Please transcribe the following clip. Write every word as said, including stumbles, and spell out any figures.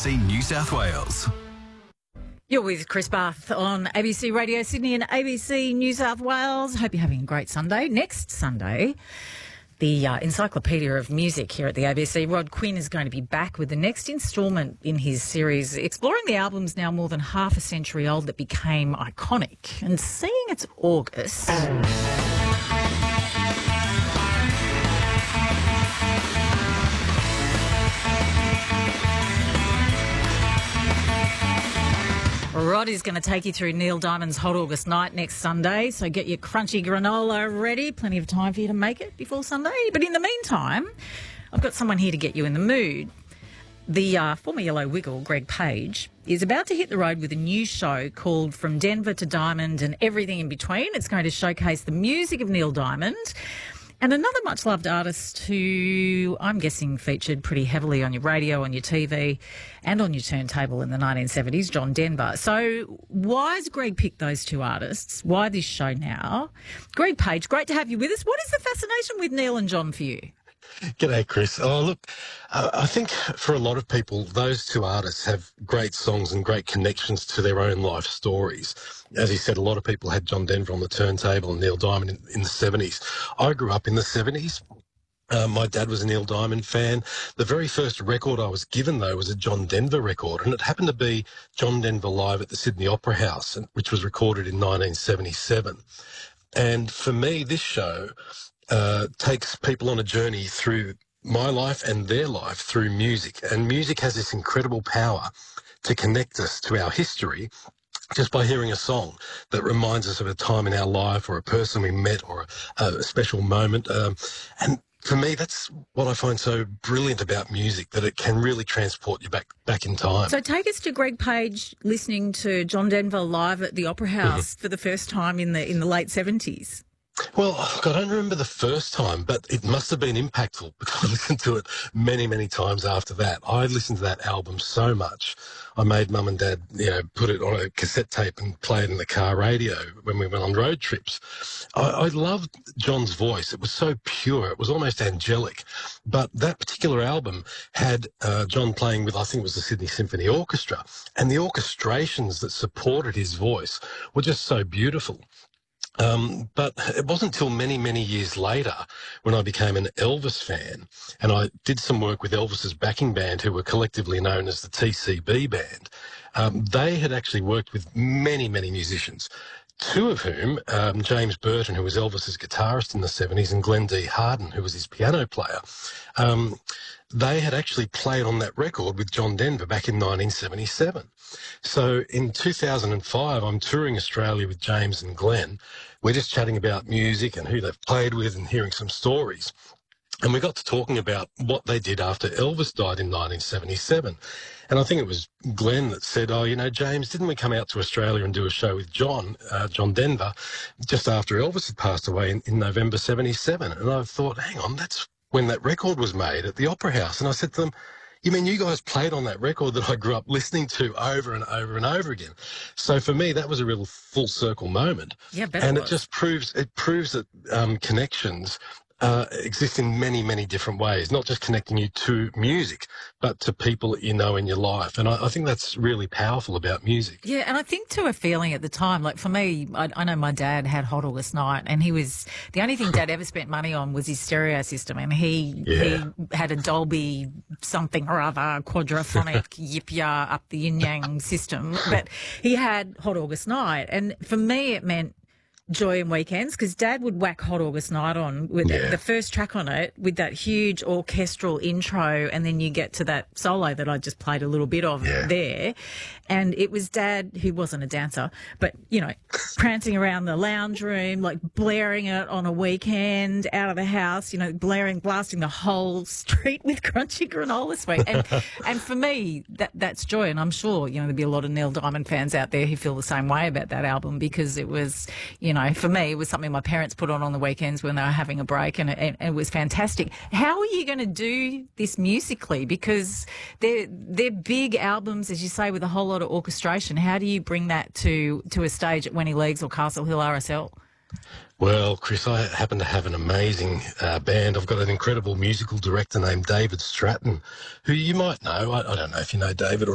C New South Wales. You're with Chris Bath on A B C Radio Sydney and A B C New South Wales. Hope you're having a great Sunday. Next Sunday, the uh, Encyclopedia of Music here at the A B C, Rod Quinn, is going to be back with the next instalment in his series, exploring the albums now more than half a century old that became iconic. And seeing it's August... Rod is going to take you through Neil Diamond's Hot August Night next Sunday, so get your crunchy granola ready. Plenty of time for you to make it before Sunday. But in the meantime, I've got someone here to get you in the mood. The uh, former Yellow Wiggle, Greg Page, is about to hit the road with a new show called From Denver to Diamond and Everything in Between. It's going to showcase the music of Neil Diamond. And another much-loved artist who I'm guessing featured pretty heavily on your radio, on your T V and on your turntable in the nineteen seventies, John Denver. So why has Greg picked those two artists? Why this show now? Greg Page, great to have you with us. What is the fascination with Neil and John for you? G'day, Chris. Oh, look, uh, I think for a lot of people, those two artists have great songs and great connections to their own life stories. As you said, a lot of people had John Denver on the turntable and Neil Diamond in, in the seventies. I grew up in the seventies. Uh, my dad was a Neil Diamond fan. The very first record I was given, though, was a John Denver record, and it happened to be John Denver live at the Sydney Opera House, which was recorded in nineteen seventy-seven. And for me, this show uh, takes people on a journey through my life and their life through music. And music has this incredible power to connect us to our history just by hearing a song that reminds us of a time in our life or a person we met or a, a special moment. Um, and for me, that's what I find so brilliant about music, that it can really transport you back back in time. So take us to Greg Page listening to John Denver live at the Opera House mm-hmm. for the first time in the in the late seventies. Well, I don't remember the first time, but it must have been impactful because I listened to it many, many times after that. I listened to that album so much. I made Mum and Dad, you know, put it on a cassette tape and play it in the car radio when we went on road trips. I, I loved John's voice. It was so pure. It was almost angelic. But that particular album had uh, John playing with, I think it was the Sydney Symphony Orchestra, and the orchestrations that supported his voice were just so beautiful. Um, but it wasn't until many, many years later when I became an Elvis fan, and I did some work with Elvis's backing band, who were collectively known as the T C B Band. Um, they had actually worked with many, many musicians, two of whom, um, James Burton, who was Elvis's guitarist in the seventies, and Glenn D. Harden, who was his piano player, um, they had actually played on that record with John Denver back in nineteen seventy-seven. So in two thousand five, I'm touring Australia with James and Glenn. We're just chatting about music and who they've played with and hearing some stories. And we got to talking about what they did after Elvis died in nineteen seventy-seven. And I think it was Glenn that said, oh, you know, James, didn't we come out to Australia and do a show with John, uh, John Denver, just after Elvis had passed away in, in November seventy-seven? And I thought, hang on, that's when that record was made at the Opera House. And I said to them, you mean you guys played on that record that I grew up listening to over and over and over again? So for me, that was a real full circle moment. Yeah, bet and it it was. just proves it proves that um, connections uh, exist in many, many different ways, not just connecting you to music, but to people that you know in your life. And I, I think that's really powerful about music. Yeah, and I think to a feeling at the time, like for me, I, I know my dad had Hot August Night, and he was, the only thing Dad ever spent money on was his stereo system, and he Yeah. he had a Dolby something or other, quadraphonic yip ya up the yin yang system, but he had Hot August Night, and for me it meant joy and weekends, because Dad would whack Hot August Night on with Yeah. the, the first track on it with that huge orchestral intro, and then you get to that solo that I just played a little bit of Yeah. there. And it was Dad, who wasn't a dancer, but, you know, prancing around the lounge room, like blaring it on a weekend out of the house, you know, blaring, blasting the whole street with crunchy granola sweet. And, and for me, that that's joy. And I'm sure, you know, there'd be a lot of Neil Diamond fans out there who feel the same way about that album, because it was, you know, for me, it was something my parents put on on the weekends when they were having a break, and it, and it was fantastic. How are you going to do this musically? Because they're, they're big albums, as you say, with a whole lot of orchestration. How do you bring that to, to a stage at Wenny Leagues or Castle Hill R S L? Well, Chris, I happen to have an amazing uh, band. I've got an incredible musical director named David Stratton, who you might know. I, I don't know if you know David or